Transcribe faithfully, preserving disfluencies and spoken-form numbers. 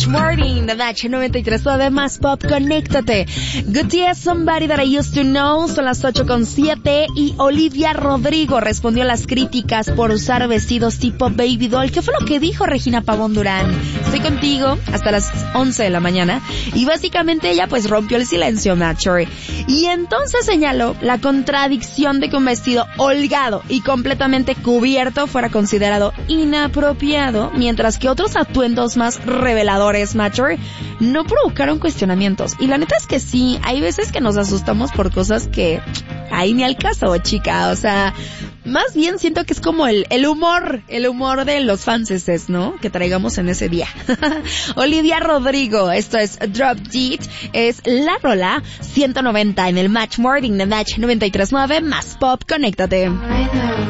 Match Morning, The Match noventa y tres de Más Pop, conéctate. Good Day, Somebody That I Used to Know, son las ocho con siete y Olivia Rodrigo respondió a las críticas por usar vestidos tipo baby doll. ¿Qué fue lo que dijo Regina Pavón Durán? Estoy contigo hasta las once de la mañana y básicamente ella pues rompió el silencio, Matcher. Y entonces señaló la contradicción de que un vestido holgado y completamente cubierto fuera considerado inapropiado, mientras que otros atuendos más reveladores, Matcher, no provocaron cuestionamientos. Y la neta es que sí, hay veces que nos asustamos por cosas que ahí ni al caso, chica. O sea, más bien siento que es como el, el humor, el humor de los fanses, ¿no? Que traigamos en ese día. Olivia Rodrigo, esto es Drop Dead, es la rola ciento noventa en el Match Morning de Match noventa y tres punto nueve, Más Pop, conéctate.